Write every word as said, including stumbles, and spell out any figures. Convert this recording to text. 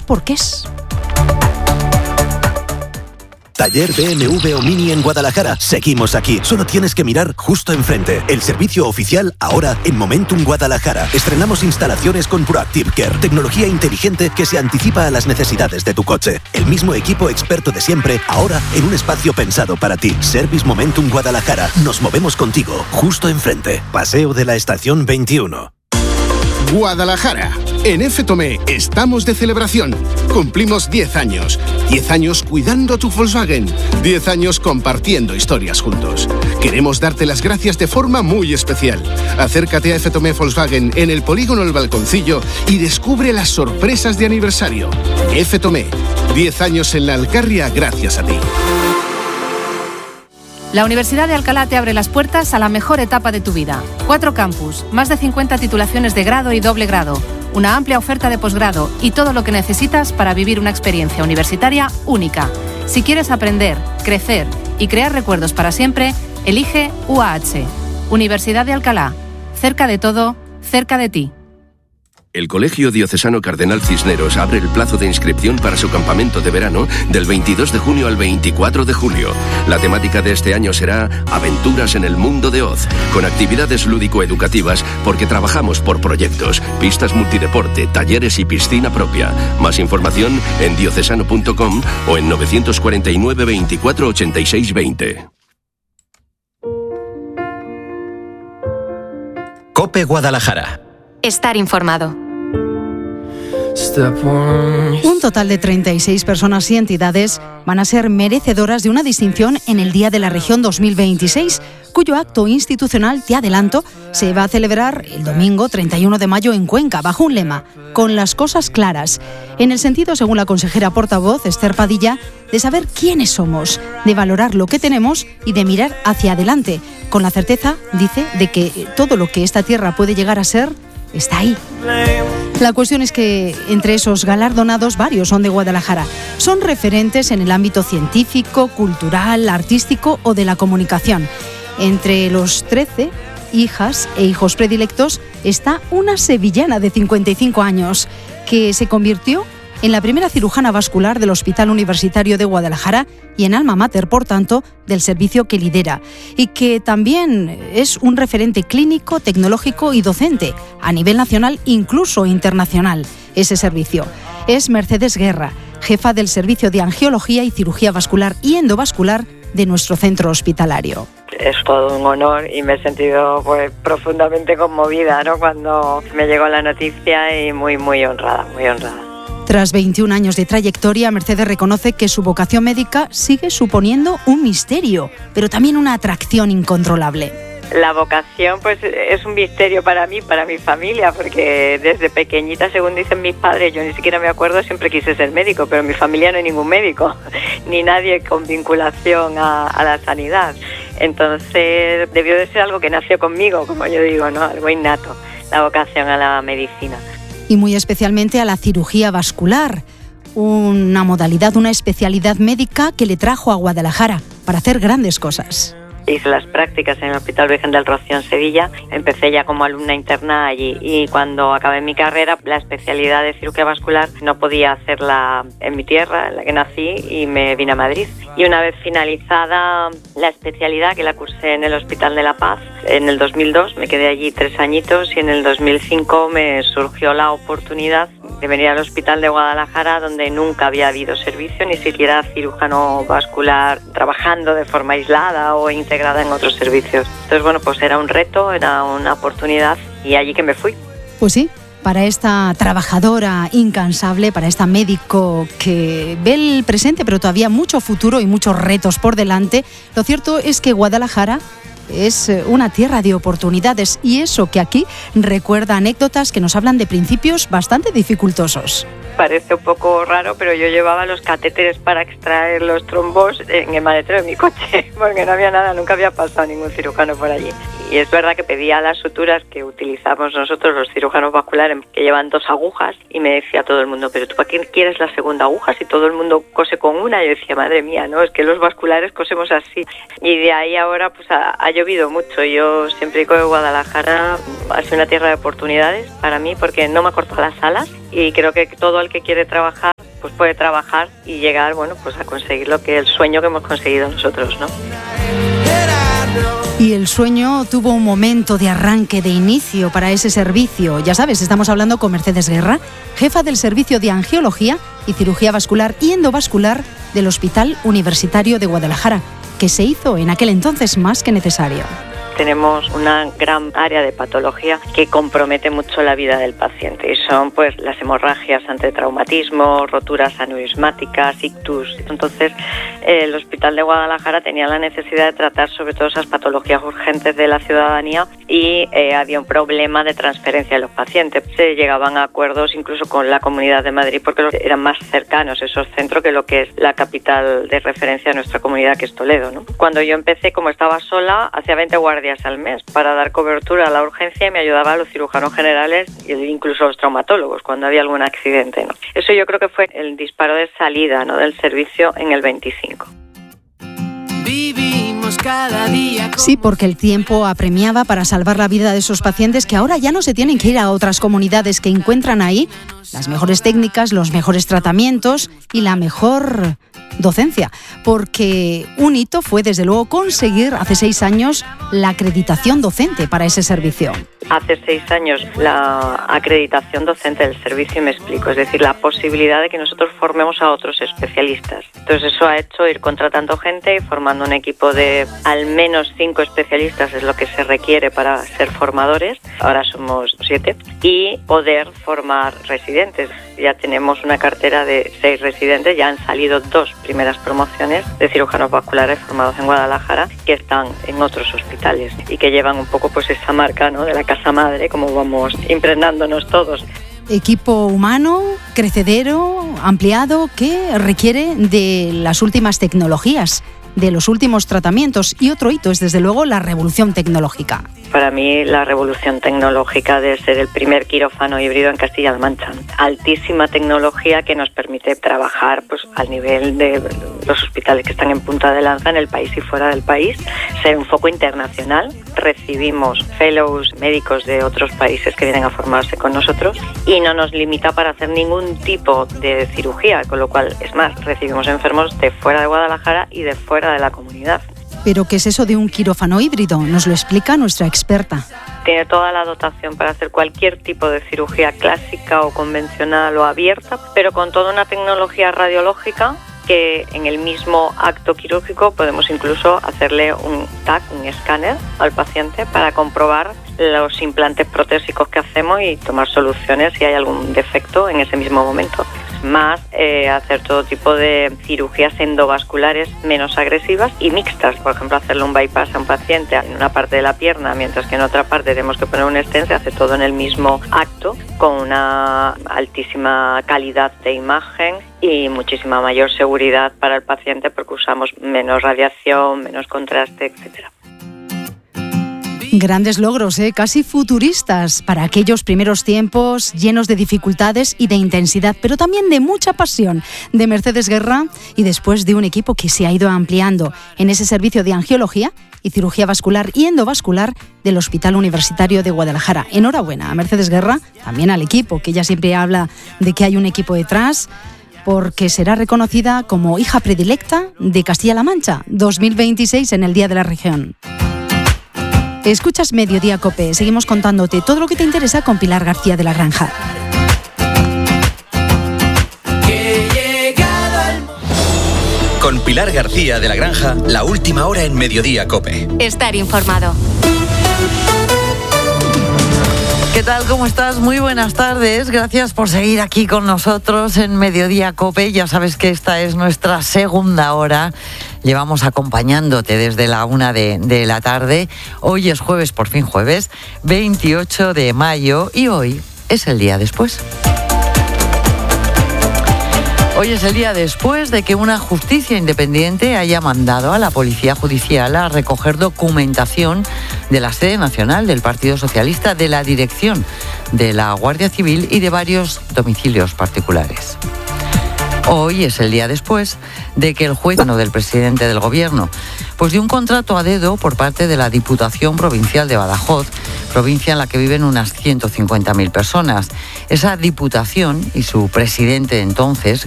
porqués. Taller B M W o Mini en Guadalajara. Seguimos aquí. Solo tienes que mirar justo enfrente. El servicio oficial ahora en Momentum Guadalajara. Estrenamos instalaciones con Proactive Care, tecnología inteligente que se anticipa a las necesidades de tu coche. El mismo equipo experto de siempre, ahora en un espacio pensado para ti. Service Momentum Guadalajara. Nos movemos contigo, justo enfrente. Paseo de la Estación veintiuno. Guadalajara. En F. Tomé estamos de celebración. Cumplimos diez años. diez años cuidando tu Volkswagen. diez años compartiendo historias juntos. Queremos darte las gracias de forma muy especial. Acércate a F. Tomé Volkswagen en el polígono El Balconcillo y descubre las sorpresas de aniversario. F. Tomé. diez años en la Alcarria gracias a ti. La Universidad de Alcalá te abre las puertas a la mejor etapa de tu vida. Cuatro campus, más de cincuenta titulaciones de grado y doble grado, una amplia oferta de posgrado y todo lo que necesitas para vivir una experiencia universitaria única. Si quieres aprender, crecer y crear recuerdos para siempre, elige U A H. Universidad de Alcalá. Cerca de todo, cerca de ti. El Colegio Diocesano Cardenal Cisneros abre el plazo de inscripción para su campamento de verano del veintidós de junio al veinticuatro de julio. La temática de este año será Aventuras en el Mundo de Oz, con actividades lúdico-educativas porque trabajamos por proyectos, pistas multideporte, talleres y piscina propia. Más información en diocesano punto com o en novecientos cuarenta y nueve veinticuatro ochenta y seis veinte. COPE Guadalajara. Estar informado. Un total de treinta y seis personas y entidades van a ser merecedoras de una distinción en el Día de la Región dos mil veintiséis, cuyo acto institucional, te adelanto, se va a celebrar el domingo treinta y uno de mayo en Cuenca, bajo un lema, con las cosas claras, en el sentido, según la consejera portavoz Esther Padilla, de saber quiénes somos, de valorar lo que tenemos y de mirar hacia adelante, con la certeza, dice, de que todo lo que esta tierra puede llegar a ser está ahí. La cuestión es que entre esos galardonados varios son de Guadalajara. Son referentes en el ámbito científico, cultural, artístico o de la comunicación. Entre los trece hijas e hijos predilectos está una sevillana de cincuenta y cinco años que se convirtió en la primera cirujana vascular del Hospital Universitario de Guadalajara y en alma mater, por tanto, del servicio que lidera, y que también es un referente clínico, tecnológico y docente a nivel nacional, incluso internacional, ese servicio. Es Mercedes Guerra, jefa del Servicio de Angiología y Cirugía Vascular y Endovascular de nuestro centro hospitalario. Es todo un honor y me he sentido pues profundamente conmovida, ¿no?, cuando me llegó la noticia, y muy, muy honrada, muy honrada. Tras veintiún años de trayectoria, Mercedes reconoce que su vocación médica sigue suponiendo un misterio, pero también una atracción incontrolable. La vocación pues es un misterio para mí, para mi familia, porque desde pequeñita, según dicen mis padres, yo ni siquiera me acuerdo, siempre quise ser médico, pero en mi familia no hay ningún médico, ni nadie con vinculación a, a la sanidad. Entonces debió de ser algo que nació conmigo, como yo digo, ¿no?, algo innato, la vocación a la medicina. Y muy especialmente a la cirugía vascular, una modalidad, una especialidad médica que le trajo a Guadalajara para hacer grandes cosas. Hice las prácticas en el Hospital Virgen del Rocío en Sevilla, empecé ya como alumna interna allí, y cuando acabé mi carrera, la especialidad de cirugía vascular no podía hacerla en mi tierra, en la que nací, y me vine a Madrid. Y una vez finalizada la especialidad, que la cursé en el Hospital de la Paz, en el dos mil dos me quedé allí tres añitos, y en el dos mil cinco me surgió la oportunidad de venir al Hospital de Guadalajara, donde nunca había habido servicio, ni siquiera cirujano vascular trabajando de forma aislada o integrada en otros servicios. Entonces, bueno, pues era un reto, era una oportunidad, y allí que me fui. Pues sí, para esta trabajadora incansable, para esta médico que ve el presente, pero todavía mucho futuro y muchos retos por delante, lo cierto es que Guadalajara es una tierra de oportunidades, y eso que aquí recuerda anécdotas que nos hablan de principios bastante dificultosos. Parece un poco raro, pero yo llevaba los catéteres para extraer los trombos en el maletero de mi coche, porque no había nada, nunca había pasado ningún cirujano por allí. Y es verdad que pedía las suturas que utilizamos nosotros los cirujanos vasculares, que llevan dos agujas, y me decía todo el mundo, ¿pero tú para qué quieres la segunda aguja si todo el mundo cose con una? Y yo decía, madre mía, no, es que los vasculares cosemos así. Y de ahí ahora pues ha, ha llovido mucho. Yo siempre digo que Guadalajara ha sido una tierra de oportunidades para mí, porque no me ha cortado las alas, y creo que todo el que quiere trabajar pues puede trabajar y llegar, bueno, pues a conseguir lo que el sueño que hemos conseguido nosotros, ¿no? Y el sueño tuvo un momento de arranque, de inicio para ese servicio. Ya sabes, estamos hablando con Mercedes Guerra, jefa del Servicio de Angiología y Cirugía Vascular y Endovascular del Hospital Universitario de Guadalajara, que se hizo en aquel entonces más que necesario. Tenemos una gran área de patología que compromete mucho la vida del paciente y son pues las hemorragias ante traumatismo, roturas aneurismáticas, ictus. Entonces el Hospital de Guadalajara tenía la necesidad de tratar sobre todo esas patologías urgentes de la ciudadanía y eh, había un problema de transferencia de los pacientes. Se llegaban a acuerdos incluso con la Comunidad de Madrid porque eran más cercanos esos centros que lo que es la capital de referencia de nuestra comunidad, que es Toledo, ¿no? Cuando yo empecé, como estaba sola, hacía veinte guardias al mes para dar cobertura a la urgencia y me ayudaba a los cirujanos generales e incluso a los traumatólogos cuando había algún accidente, ¿no? Eso yo creo que fue el disparo de salida, ¿no?, del servicio en el veinticinco. Sí, porque el tiempo apremiaba para salvar la vida de esos pacientes que ahora ya no se tienen que ir a otras comunidades, que encuentran ahí las mejores técnicas, los mejores tratamientos y la mejor docencia, porque un hito fue desde luego conseguir hace seis años la acreditación docente para ese servicio. Hace seis años la acreditación docente del servicio, y me explico, es decir, la posibilidad de que nosotros formemos a otros especialistas. Entonces eso ha hecho ir contratando gente y formando un equipo de al menos cinco especialistas, es lo que se requiere para ser formadores. Ahora somos siete, y poder formar residentes. Ya tenemos una cartera de seis residentes, ya han salido dos primeras promociones de cirujanos vasculares formados en Guadalajara que están en otros hospitales y que llevan un poco pues esa marca, ¿no?, de la casa madre, como vamos impregnándonos todos. Equipo humano, crecedero, ampliado, que requiere de las últimas tecnologías, de los últimos tratamientos, y otro hito es desde luego la revolución tecnológica. Para mí la revolución tecnológica de ser el primer quirófano híbrido en Castilla-La Mancha. Altísima tecnología que nos permite trabajar pues al nivel de los hospitales que están en punta de lanza en el país y fuera del país. Ser un foco internacional. Recibimos fellows médicos de otros países que vienen a formarse con nosotros y no nos limita para hacer ningún tipo de cirugía, con lo cual, es más, recibimos enfermos de fuera de Guadalajara y de fuera de la comunidad. ¿Pero qué es eso de un quirófano híbrido? Nos lo explica nuestra experta. Tiene toda la dotación para hacer cualquier tipo de cirugía clásica o convencional o abierta, pero con toda una tecnología radiológica que en el mismo acto quirúrgico podemos incluso hacerle un T A C, un escáner al paciente para comprobar los implantes protésicos que hacemos y tomar soluciones si hay algún defecto en ese mismo momento. Más eh, hacer todo tipo de cirugías endovasculares menos agresivas y mixtas. Por ejemplo, hacerle un bypass a un paciente en una parte de la pierna, mientras que en otra parte tenemos que poner un stent, se hace todo en el mismo acto, con una altísima calidad de imagen y muchísima mayor seguridad para el paciente porque usamos menos radiación, menos contraste, etcétera. Grandes logros, ¿eh? Casi futuristas para aquellos primeros tiempos llenos de dificultades y de intensidad, pero también de mucha pasión de Mercedes Guerra y después de un equipo que se ha ido ampliando en ese servicio de angiología y cirugía vascular y endovascular del Hospital Universitario de Guadalajara. Enhorabuena a Mercedes Guerra, también al equipo, que ella siempre habla de que hay un equipo detrás, porque será reconocida como hija predilecta de Castilla-La Mancha dos mil veintiséis en el Día de la Región. Escuchas Mediodía COPE. Seguimos contándote todo lo que te interesa con Pilar García de la Granja. Con Pilar García de la Granja, la última hora en Mediodía COPE. Estar informado. ¿Qué tal? ¿Cómo estás? Muy buenas tardes. Gracias por seguir aquí con nosotros en Mediodía COPE. Ya sabes que esta es nuestra segunda hora. Llevamos acompañándote desde la una de, de la tarde. Hoy es jueves, por fin jueves, veintiocho de mayo, y hoy es el día después. Hoy es el día después de que una justicia independiente haya mandado a la Policía Judicial a recoger documentación de la sede nacional del Partido Socialista, de la dirección de la Guardia Civil y de varios domicilios particulares. Hoy es el día después de que el juez del presidente del Gobierno pues dio un contrato a dedo por parte de la Diputación Provincial de Badajoz, provincia en la que viven unas ciento cincuenta mil personas. Esa diputación y su presidente entonces,